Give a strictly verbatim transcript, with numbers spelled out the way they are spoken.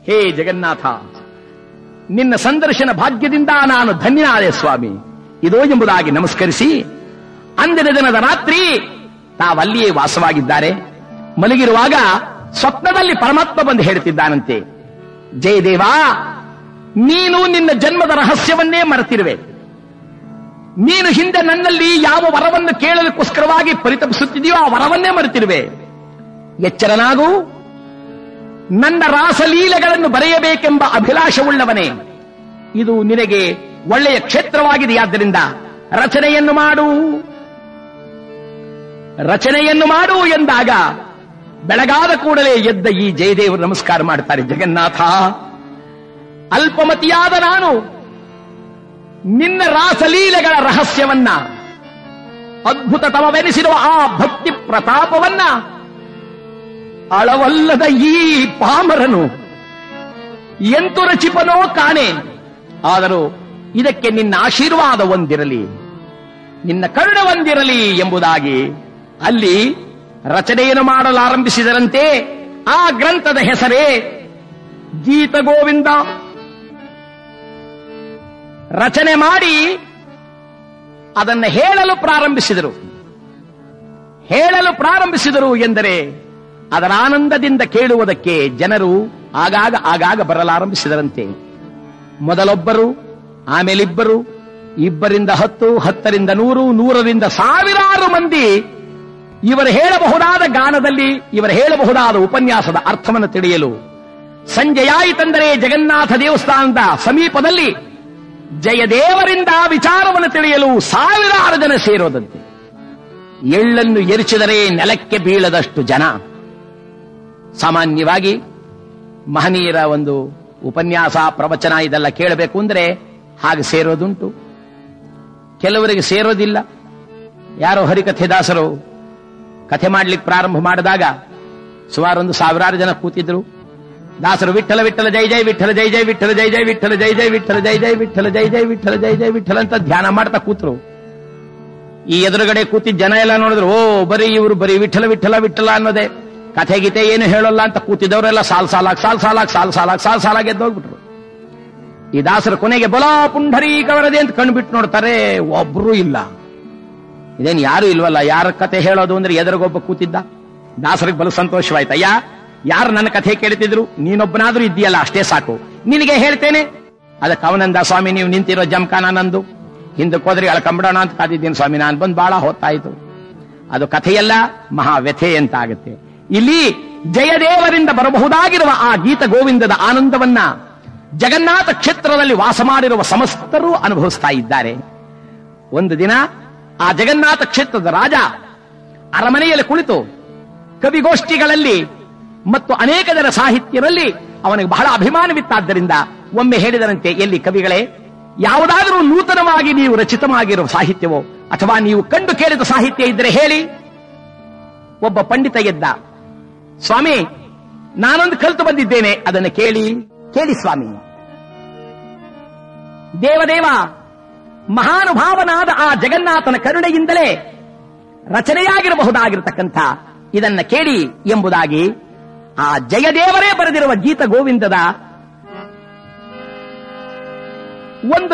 ಹೇ ಜಗನ್ನಾಥ, ನಿನ್ನ ಸಂದರ್ಶನ ಭಾಗ್ಯದಿಂದ ನಾನು ಧನ್ಯನಾದೆ ಸ್ವಾಮಿ, ಇದೋ ಎಂಬುದಾಗಿ ನಮಸ್ಕರಿಸಿ ಅಂದಿನ ದಿನದ ರಾತ್ರಿ ತಾವಲ್ಲಿಯೇ ವಾಸವಾಗಿದ್ದಾರೆ. ಮಲಗಿರುವಾಗ ಸ್ವಪ್ನದಲ್ಲಿ ಪರಮಾತ್ಮ ಬಂದು ಹೇಳುತ್ತಿದ್ದಾನಂತೆ, ಜಯದೇವ, ನೀನು ನಿನ್ನ ಜನ್ಮದ ರಹಸ್ಯವನ್ನೇ ಮರೆತಿರುವೆ. ನೀನು ಹಿಂದೆ ನನ್ನಲ್ಲಿ ಯಾವ ವರವನ್ನು ಕೇಳಲಿಕ್ಕೋಸ್ಕರವಾಗಿ ಪರಿತಪಿಸುತ್ತಿದೆಯೋ ಆ ವರವನ್ನೇ ಮರೆತಿರುವೆ. ಎಚ್ಚರನಾಗು, ನನ್ನ ರಾಸಲೀಲೆಗಳನ್ನು ಬರೆಯಬೇಕೆಂಬ ಅಭಿಲಾಷವುಳ್ಳವನೇ, ಇದು ನಿನಗೆ ಒಳ್ಳೆಯ ಕ್ಷೇತ್ರವಾಗಿದೆಯಾದ್ದರಿಂದ ರಚನೆಯನ್ನು ಮಾಡು, ರಚನೆಯನ್ನು ಮಾಡು ಎಂದಾಗ ಬೆಳಗಾದ ಕೂಡಲೇ ಎದ್ದ ಈ ಜಯದೇವರು ನಮಸ್ಕಾರ ಮಾಡುತ್ತಾರೆ. ಜಗನ್ನಾಥ, ಅಲ್ಪಮತಿಯಾದ ನಾನು ನಿನ್ನ ರಾಸಲೀಲೆಗಳ ರಹಸ್ಯವನ್ನ, ಅದ್ಭುತತಮವೆನಿಸಿರುವ ಆ ಭಕ್ತಿ ಪ್ರತಾಪವನ್ನ ಅಳವಲ್ಲದ ಈ ಪಾಮರನು ಎಂತು ರಚಿಪನೋ ಕಾಣೆ. ಆದರೂ ಇದಕ್ಕೆ ನಿನ್ನ ಆಶೀರ್ವಾದ ಒಂದಿರಲಿ, ನಿನ್ನ ಕರುಣೆ ಒಂದಿರಲಿ ಎಂಬುದಾಗಿ ಅಲ್ಲಿ ರಚನೆಯನ್ನು ಮಾಡಲು ಆರಂಭಿಸಿದರಂತೆ. ಆ ಗ್ರಂಥದ ಹೆಸರೇ ಗೀತ ಗೋವಿಂದ. ರಚನೆ ಮಾಡಿ ಅದನ್ನು ಹೇಳಲು ಪ್ರಾರಂಭಿಸಿದರು. ಹೇಳಲು ಪ್ರಾರಂಭಿಸಿದರು ಎಂದರೆ ಅದರ ಆನಂದದಿಂದ ಕೇಳುವುದಕ್ಕೆ ಜನರು ಆಗಾಗ ಆಗಾಗ ಬರಲಾರಂಭಿಸಿದರಂತೆ. ಮೊದಲೊಬ್ಬರು, ಆಮೇಲಿಬ್ಬರು, ಇಬ್ಬರಿಂದ ಹತ್ತು, ಹತ್ತರಿಂದ ನೂರು, ನೂರರಿಂದ ಸಾವಿರಾರು ಮಂದಿ ಇವರು ಹೇಳಬಹುದಾದ ಗಾನದಲ್ಲಿ, ಇವರು ಹೇಳಬಹುದಾದ ಉಪನ್ಯಾಸದ ಅರ್ಥವನ್ನು ತಿಳಿಯಲು ಸಂಜೆಯಾಯಿತೆಂದರೆ ಜಗನ್ನಾಥ ದೇವಸ್ಥಾನದ ಸಮೀಪದಲ್ಲಿ ಜಯದೇವರಿಂದ ವಿಚಾರವನ್ನು ತಿಳಿಯಲು ಸಾವಿರಾರು ಜನ ಸೇರೋದಂತೆ. ಎಳ್ಳನ್ನು ಎರಚಿದರೆ ನೆಲಕ್ಕೆ ಬೀಳದಷ್ಟು ಜನ. ಸಾಮಾನ್ಯವಾಗಿ ಮಹನೀಯರ ಒಂದು ಉಪನ್ಯಾಸ, ಪ್ರವಚನ ಇದೆಲ್ಲ ಕೇಳಬೇಕು ಅಂದರೆ ಹಾಗೆ ಸೇರೋದುಂಟು. ಕೆಲವರಿಗೆ ಸೇರೋದಿಲ್ಲ. ಯಾರೋ ಹರಿಕಥೆದಾಸರು ಕಥೆ ಮಾಡ್ಲಿಕ್ಕೆ ಪ್ರಾರಂಭ ಮಾಡಿದಾಗ ಸುಮಾರು ಒಂದು ಸಾವಿರಾರು ಜನ ಕೂತಿದ್ರು. ದಾಸರು ವಿಠಲ ವಿಠಲ ಜೈ ಜೈ ವಿಠಲ ಜೈ ಜೈ ವಿಠಲ ಜೈ ಜೈ ವಿಠಲ ಜೈ ಜೈ ವಿಠಲ ಜೈ ಜೈ ವಿಠಲ ಜೈ ಜೈ ವಿಠಲ ಜೈ ಜೈ ವಿಠಲ ಅಂತ ಧ್ಯಾನ ಮಾಡ್ತಾ ಕೂತರು. ಈ ಎದುರುಗಡೆ ಕೂತಿದ್ದ ಜನ ಎಲ್ಲ ನೋಡಿದ್ರು, ಓ ಬರೀ ಇವರು ಬರೀ ವಿಠಲ ವಿಠಲ ವಿಠಲ ಅನ್ನೋದೇ, ಕಥೆ ಗೀತೆ ಏನು ಹೇಳೋಲ್ಲ ಅಂತ ಕೂತಿದ್ದವರೆಲ್ಲ ಸಾಲ್ ಸಾಲಾಗಿ ಸಾಲ್ ಸಾಲಾಗಿ ಸಾಲ್ ಸಾಲಾಗಿ ಸಾಲ್ ಸಾಲಾಗಿ ಎದ್ದೋಗ್ಬಿಟ್ರು. ಈ ದಾಸರ ಕೊನೆಗೆ ಬಲಾ ಪುಂಡರೀಕವರದೆ ಅಂತ ಕಣ್ಬಿಟ್ಟು ನೋಡ್ತಾರೆ, ಒಬ್ರು ಇಲ್ಲ. ಇದೇನು ಯಾರು ಇಲ್ವಲ್ಲ, ಯಾರ ಕಥೆ ಹೇಳೋದು ಅಂದ್ರೆ ಎದುರಿಗೊಬ್ಬ ಕೂತಿದ್ದ. ದಾಸರಿಗೆ ಬಲು ಸಂತೋಷವಾಯ್ತು. ಅಯ್ಯ, ಯಾರು ನನ್ನ ಕಥೆ ಕೇಳ್ತಿದ್ರು, ನೀನೊಬ್ಬನಾದ್ರೂ ಇದ್ದೀಯಲ್ಲ, ಅಷ್ಟೇ ಸಾಕು, ನಿನಗೆ ಹೇಳ್ತೇನೆ. ಅದಕ್ಕೆ ಅವನಂದ, ಸ್ವಾಮಿ ನೀವು ನಿಂತಿರೋ ಜಮಖಾನ ನಂದು, ಹಿಂದಕ್ಕೆ ಹೋದ್ರೆ ಅಳ್ಕೊಂಬಿಡೋಣ ಅಂತ ಕಾದಿದ್ದೀನಿ ಸ್ವಾಮಿ, ನಾನು ಬಂದು ಬಹಳ ಹೊತ್ತಾಯಿತು. ಅದು ಕಥೆಯಲ್ಲ, ಮಹಾ ವ್ಯಥೆ ಅಂತ ಆಗುತ್ತೆ. ಇಲ್ಲಿ ಜಯದೇವರಿಂದ ಬರಬಹುದಾಗಿರುವ ಆ ಗೀತ ಗೋವಿಂದದ ಆನಂದವನ್ನ ಜಗನ್ನಾಥ ಕ್ಷೇತ್ರದಲ್ಲಿ ವಾಸ ಮಾಡಿರುವ ಸಮಸ್ತರು ಅನುಭವಿಸ್ತಾ ಇದ್ದಾರೆ. ಒಂದು ದಿನ ಆ ಜಗನ್ನಾಥ ಕ್ಷೇತ್ರದ ರಾಜ ಅರಮನೆಯಲ್ಲಿ ಕುಳಿತು ಕವಿಗೋಷ್ಠಿಗಳಲ್ಲಿ ಮತ್ತು ಅನೇಕ ಜನ ಸಾಹಿತ್ಯರಲ್ಲಿ ಅವನಿಗೆ ಬಹಳ ಅಭಿಮಾನವಿತ್ತಾದ್ದರಿಂದ ಒಮ್ಮೆ ಹೇಳಿದರಂತೆ, ಎಲ್ಲಿ ಕವಿಗಳೇ, ಯಾವುದಾದರೂ ನೂತನವಾಗಿ ನೀವು ರಚಿತವಾಗಿರುವ ಸಾಹಿತ್ಯವೋ ಅಥವಾ ನೀವು ಕಂಡು ಕೇಳಿದ ಸಾಹಿತ್ಯ ಇದ್ದರೆ ಹೇಳಿ. ಒಬ್ಬ ಪಂಡಿತ ಎದ್ದ, ಸ್ವಾಮಿ ನಾನೊಂದು ಕಲಿತು ಬಂದಿದ್ದೇನೆ, ಅದನ್ನು ಕೇಳಿ ಕೇಳಿ ಸ್ವಾಮಿ. ದೇವದೇವ ಮಹಾನುಭಾವನಾದ ಆ ಜಗನ್ನಾಥನ ಕರುಣೆಯಿಂದಲೇ ರಚನೆಯಾಗಿರಬಹುದಾಗಿರತಕ್ಕಂಥ ಇದನ್ನ ಕೇಳಿ ಎಂಬುದಾಗಿ ಆ ಜಯದೇವರೇ ಬರೆದಿರುವ ಗೀತ ಗೋವಿಂದದ ಒಂದು